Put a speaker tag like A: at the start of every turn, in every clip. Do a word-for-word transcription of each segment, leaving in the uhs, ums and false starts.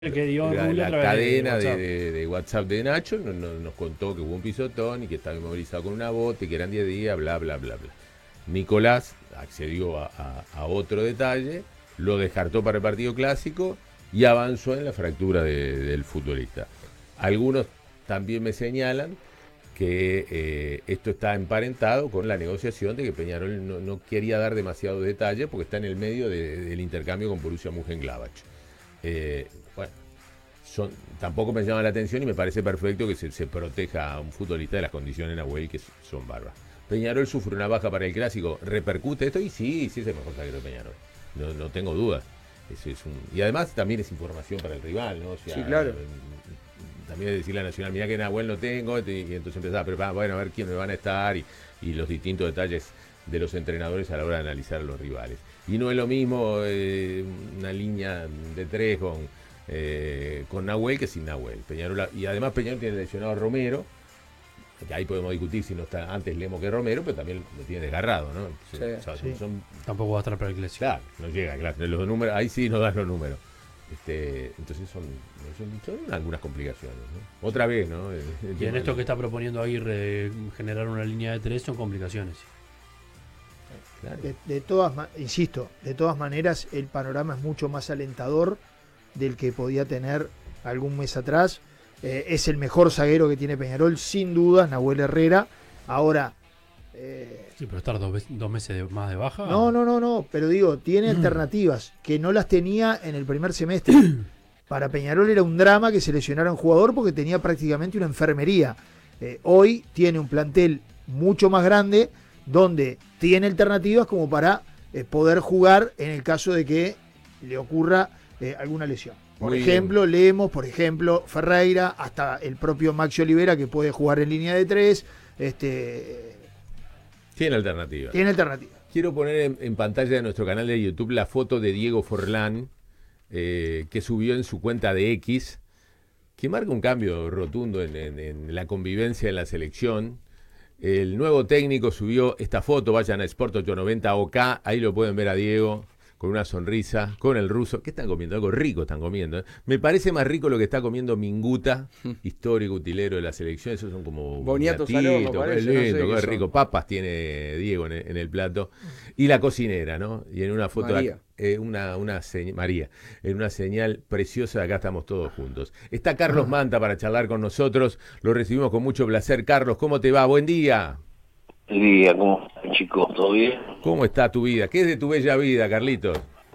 A: que dio
B: La,
A: Rubio a
B: la
A: través
B: cadena
A: de
B: de,
A: WhatsApp.
B: de, de WhatsApp de Nacho no, no, nos contó que hubo un pisotón y que estaba inmovilizado con una bota y que eran diez días, bla, bla, bla, bla. Nicolás accedió a, a, a otro detalle, lo descartó para el partido clásico y avanzó en la fractura de, del futbolista. Algunos también me señalan que eh, esto está emparentado con la negociación de que Peñarol no, no quería dar demasiado detalle porque está en el medio de, del intercambio con Borussia Mönchengladbach. Eh, bueno, son, tampoco me llama la atención y me parece perfecto que se, se proteja a un futbolista de las condiciones Nahuel que son bárbaras. Peñarol sufre una baja para el clásico, ¿repercute esto? Y sí, sí es el mejor zaguero de Peñarol, no, no tengo dudas. Eso es un, y además también es información para el rival, ¿no? O sea,
C: sí, claro.
B: También es decirle a Nacional, mirá que Nahuel no tengo, y entonces empezaba a preparar, bueno, a ver quiénes van a estar y, y los distintos detalles de los entrenadores a la hora de analizar a los rivales. Y no es lo mismo eh, una línea de tres con, eh, con Nahuel que sin Nahuel. Peñarol, y además Peñarol tiene lesionado a Romero, que ahí podemos discutir si no está antes Lemo que Romero, pero también lo tiene desgarrado, ¿no?
C: Sí,
B: o sea,
A: sí.
B: son,
A: Tampoco va a estar para el clásico.
B: claro, no llega, claro, los números, ahí sí no dan los números. Este, entonces son, son, son algunas complicaciones, ¿no? Otra vez, ¿no?
A: Y en esto que está proponiendo Aguirre de generar una línea de tres son complicaciones.
C: Claro. De, de todas, insisto, de todas maneras el panorama es mucho más alentador del que podía tener algún mes atrás. Eh, es el mejor zaguero que tiene Peñarol, sin dudas, Nahuel Herrera. Ahora...
A: Eh, sí, pero estar dos, dos meses de, más de baja.
C: No, no, no, no, pero digo, tiene alternativas que no las tenía en el primer semestre. Para Peñarol era un drama que se lesionara un jugador porque tenía prácticamente una enfermería. Eh, hoy tiene un plantel mucho más grande donde tiene alternativas como para eh, poder jugar en el caso de que le ocurra eh, alguna lesión. Por Muy ejemplo, bien. Lemos, por ejemplo, Ferreira, hasta el propio Maxi Olivera que puede jugar en línea de tres. Este,
B: tiene alternativa.
C: Tiene alternativa.
B: Quiero poner en, en pantalla de nuestro canal de YouTube la foto de Diego Forlán, eh, que subió en su cuenta de X, que marca un cambio rotundo en, en, en la convivencia en la selección. El nuevo técnico subió esta foto, vayan a Sport ochocientos noventa O K, ahí lo pueden ver a Diego con una sonrisa, con el ruso. ¿Qué están comiendo? Algo rico están comiendo. ¿eh? Me parece más rico lo que está comiendo Minguta, histórico utilero de la selección. Esos son como
D: boniatos al horno, parece,
B: qué lindo,
D: no sé
B: qué rico. Son. Papas tiene Diego en el, en el plato. Y la cocinera, ¿no? Y en una foto,
D: María,
B: eh, una, una señal, María, en una señal preciosa, acá estamos todos juntos. Está Carlos Manta para charlar con nosotros. Lo recibimos con mucho placer. Carlos, ¿cómo te va? Buen día.
E: Buen día, ¿cómo están, chicos? ¿Todo bien?
B: ¿Cómo está tu vida? ¿Qué es de tu bella vida, Carlitos?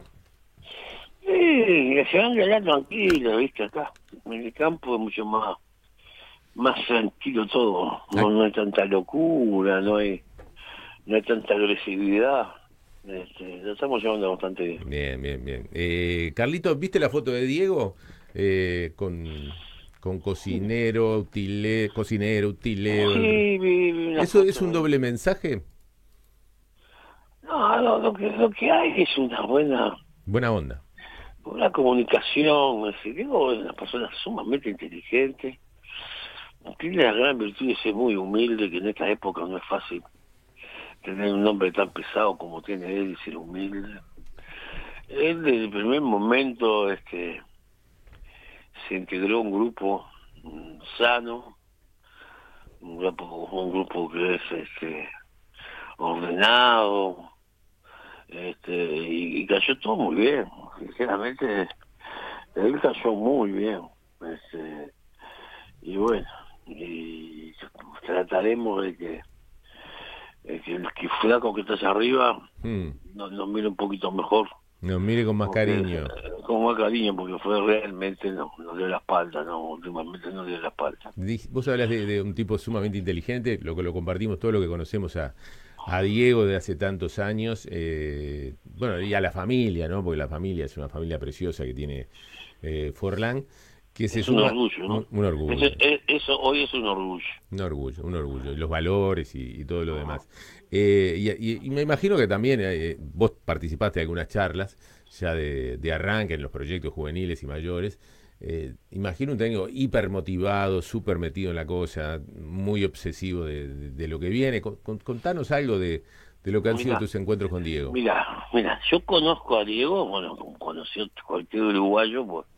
E: Sí, la ciudad de la tranquila, ¿viste? Acá, en el campo es mucho más más tranquilo todo. No, no hay tanta locura, no hay no hay tanta agresividad. Este, lo estamos llevando bastante bien.
B: Bien, bien, bien. Eh, Carlitos, ¿viste la foto de Diego? Eh, con... con cocinero, utile, cocinero, utilero.
E: Sí, vi, vi
B: ¿Eso es un doble mensaje?
E: No, no, lo que lo que hay es una buena
B: buena onda.
E: Una comunicación, es decir, Diego es una persona sumamente inteligente, tiene la gran virtud de ser muy humilde, que en esta época no es fácil tener un nombre tan pesado como tiene él y ser humilde. Él desde el primer momento este se integró a un grupo um, sano, un grupo, un grupo que es este ordenado, este y, y cayó todo muy bien. Sinceramente, él cayó muy bien. Este, y bueno, y trataremos de que, de que el que flaco que está allá arriba mm. nos, nos mire un poquito mejor.
B: Nos mire con más
E: porque,
B: cariño.
E: Con más cariño, porque fue realmente, no, no dio la espalda, no, últimamente no dio la espalda.
B: Vos hablas de, de un tipo sumamente inteligente, lo que lo compartimos todo lo que conocemos a, a Diego de hace tantos años, eh, bueno, y a la familia, ¿no? Porque la familia es una familia preciosa que tiene eh, Forlán, que se
E: es
B: suma,
E: un orgullo, ¿no?
B: Un, un orgullo.
E: Eso, eso hoy es un orgullo.
B: Un orgullo, un orgullo. Y los valores y, y todo lo demás. Eh, y, y, y me imagino que también eh, vos participaste de algunas charlas ya de, de arranque en los proyectos juveniles y mayores. Eh, imagino un técnico hiper motivado, súper metido en la cosa, muy obsesivo de, de, de lo que viene. Con, con, contanos algo de, de lo que han
E: Mirá,
B: sido tus encuentros con Diego.
E: Mira, mira, yo conozco a Diego, bueno, como conoció cualquier uruguayo, pues